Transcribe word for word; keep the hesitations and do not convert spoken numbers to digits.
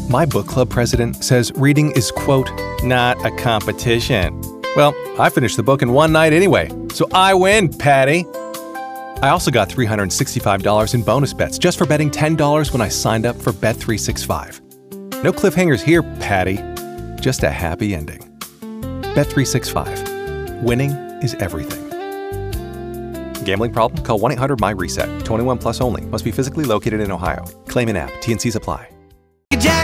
My book club president says reading is, quote, not a competition. Well, I finished the book in one night anyway, so I win, Patty. I also got three hundred sixty-five dollars in bonus bets just for betting ten dollars when I signed up for Bet three sixty-five. No cliffhangers here, Patty. Just a happy ending. Bet three sixty-five. Winning is everything. Gambling problem? Call one eight hundred my reset. twenty-one plus only. Must be physically located in Ohio. Claim in app. T and Cs apply. Jack